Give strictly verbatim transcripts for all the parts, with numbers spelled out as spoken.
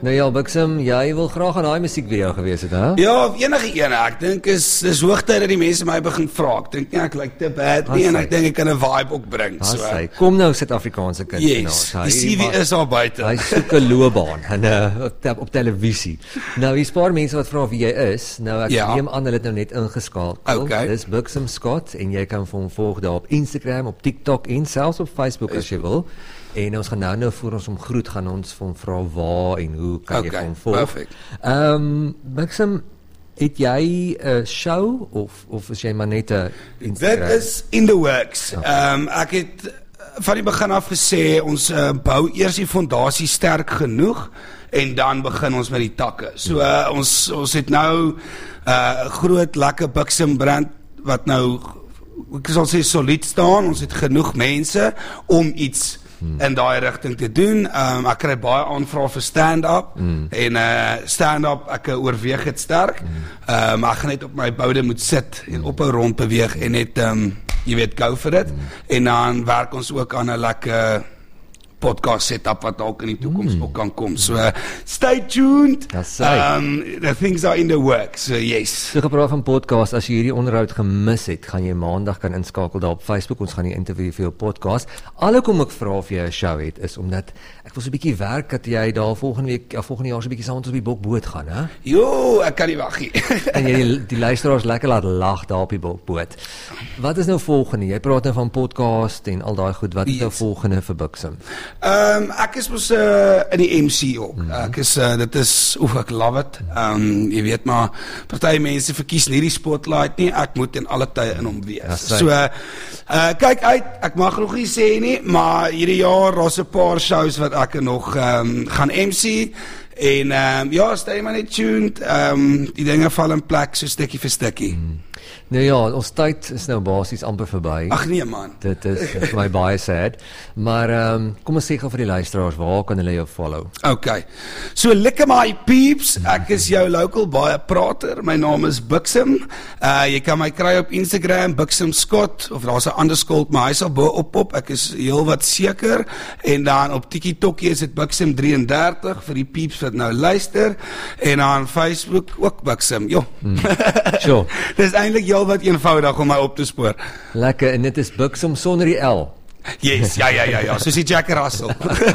Nou ja, Buxom, jy wil graag aan daai musiekvideo gewees het, hè? Ja, enige ene. Ek dink is dis hoogtyd dat die mense my begin vra. Ek dink nie ek lyk te bad nie en ek dink ek kan 'n vibe ook bring. So. So. Kom nou Suid-Afrikaanse kunstenaars. Yes, die C V is al buite. Hy soek 'n loopbaan en uh, op, te, op televisie. Nou, hier's 'n paar mense wat vra wie jy is. Nou ek Ja. neem aan hulle het nou net ingeskakel. Okay. Dis Buxom Scott en jy kan vir hom volg daar op Instagram, op TikTok en selfs op Facebook as jy wil. En ons gaan nou nou voor ons om groet gaan ons vir hom vra waar en hoe kan jy Okay, hom volg. perfect. Ehm um, Buxom, het jy 'n show of of is jy maar net 'n Instagram? Dit is in the works. Ehm um, ek het van die begin af gesê ons uh, bou eers die fondasie sterk genoeg en dan begin ons met die takke. So uh, ons ons het nou 'n uh, groot lekker Buxom brand wat nou ek sal sê solied staan. Ons het genoeg mense om iets Hmm. in daai rigting te doen. Um, ek kry baie aanvrae vir stand-up hmm. en uh, stand-up ek oorweeg dit sterk. Hmm. Um, ek gaan net op my boude moet sit en ophou rond beweeg en net um, jy weet go vir dit. Hmm. En dan werk ons ook aan 'n lekker podcast setup wat dalk in die toekoms mm. ook kan kom. So uh, stay tuned. Um, the things are in the works. So yes. So gepraat van podcast, as jy hierdie onderhoud gemis het, gaan jy maandag kan inskakel daar op Facebook. Ons gaan die interview vir jou podcast. Alhoewel ek vra of jy 'n show het, is omdat ek wil so 'n bietjie werk dat jy daar volgende week, ja, volgende jaar so 'n bietjie saam met ons op die bokboot gaan, hè? Jo, ek kan nie wag nie. En jy die, die luisteraars lekker laat lag daar op die bokboot. Wat is nou volgende? Jy praat nou van podcast en al daai goed. Wat is yes. nou volgende vir Buxom? Ehm um, ek is mos uh, in die M C ook. Mm-hmm. Ek is uh, dit is oef ek love it. Ehm um, jy weet maar party mense verkies nie die spotlight nie. Ek moet in alle tye in hom wees. So uh, uh, kyk uit. Ek mag nog nie sê nie, maar hierdie jaar daar's 'n paar shows wat ek nog um, gaan M C en um, ja, stay maar net tuned. Ehm um, die dinge val in plek so stukkie vir stukkie. Mm. Nou ja, ons tyd is nou basies amper verby. Ag nee man. Dit is vir my baie sad. Maar ehm um, kom ons sê gou vir die luisteraars, waar kan hulle jou follow? Okay. So lekker my peeps, ek is jou local baie prater. My naam is Buxom. Uh jy kan my kry op Instagram Buxom Scott of daar's 'n underscore, maar hy sal bo op pop. Ek is heelwat seker. En dan op TikTok is dit Buxom drieëndertig vir die peeps wat nou luister. En aan Facebook ook Buxom. Jo. Mm. Sure. Dis eintlik heel wat eenvoudig om my op te spoor. Lekker, en dit is Buxom sonder die L. Yes, ja, ja, ja, ja, soos die Jack Russell.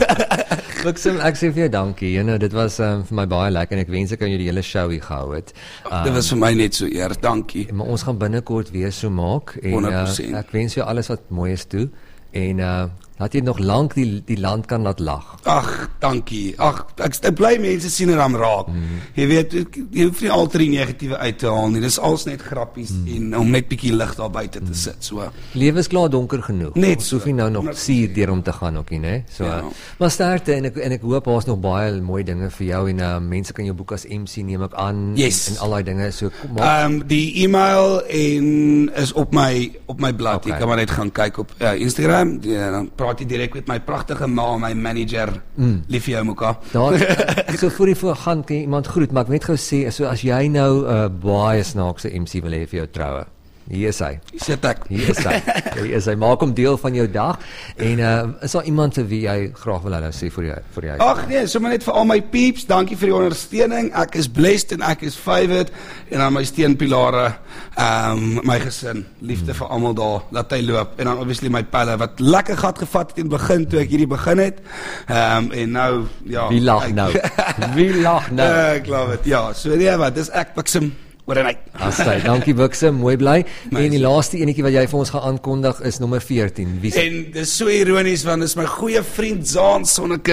Buxom, ek sê vir jou dankie, you know, dit was um, vir my baie lekker, en ek wens ek kan jy die hele show hier gehou het. Um, dit was vir my net so eer, dankie. Maar ons gaan binnekort weer so maak, en honderd persent. Uh, ek wens jou alles wat mooi is toe, en uh, laat jy nog lank die, die land kan laat lag. Ag, dankie. Ag, ek, ek bly mense sien en dan raak. Mm. Jy weet, jy hoef nie altyd die negatiewe uit te haal nie. Dis als net grappies mm. en om net bietjie lig daar buite te sit. So. Lewe is klaar donker genoeg. Net so. Hoef nie nou nog suur deur om te gaan ook nie, né? So. Ja. Maar sterkte en ek en ek hoop daar's nog baie mooi dinge vir jou en uh, mense kan jou boek as M C neem ek aan yes. en, en al daai dinge so kom maar. Ehm um, die e-mail en is op my op my blad. Okay. Jy kan maar net gaan kyk op uh, Instagram. Die, uh, dan praat jy direk met my pragtige ma, my manager, mm. liefie ou Moka. Daar, so voor die voor gaan, kan jy iemand groet, maar ek net gou sê, so as jy nou 'n uh, baie snaakse M C wil hê vir jou troue, hier is hy. Hier sit ek. Hier is hy. Hier is hy. Maak hom deel van jou dag. En uh, is daar iemand vir wie jy graag wil hallo sê vir jou vir jou? Ag nee, sommer net vir al my peeps, dankie vir die ondersteuning. Ek is blessed en ek is favored en aan my steunpilare, ehm um, my gesin, liefde hmm. vir almal daar, laat hy loop. En dan obviously my pelle wat lekker gat gevat het in die begin toe ek hierdie begin het. Ehm um, en nou ja. Wie lag ek, nou? Wie lag nou? Ek glo dit. Ja, so nee, wat dis ek Buxom. Asai, dankie Buxom, mooi bly. En die laaste enetjie wat jy vir ons gaan aankondig is nommer veertien. Wie en dis so ironies want dis my goeie vriend Zaan Sonneke